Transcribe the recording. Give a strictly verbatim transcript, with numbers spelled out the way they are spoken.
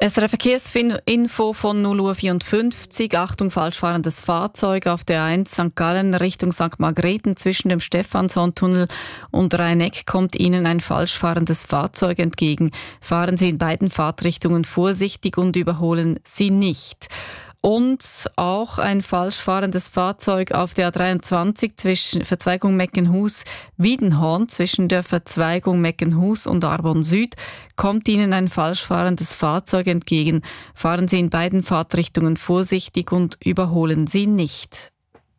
S R F Verkehrsinfo von null Uhr vierundfünfzig. Achtung, falschfahrendes Fahrzeug auf der A eins Sankt Gallen Richtung Sankt Margrethen zwischen dem Stephanshorntunnel und Rhein-Eck kommt Ihnen ein falschfahrendes Fahrzeug entgegen. Fahren Sie in beiden Fahrtrichtungen vorsichtig und überholen Sie nicht. Und auch ein falsch fahrendes Fahrzeug auf der A dreiundzwanzig zwischen Verzweigung Meckenhus-Wiedenhorn zwischen der Verzweigung Meckenhus und Arbon Süd kommt Ihnen ein falsch fahrendes Fahrzeug entgegen. Fahren Sie in beiden Fahrtrichtungen vorsichtig und überholen Sie nicht.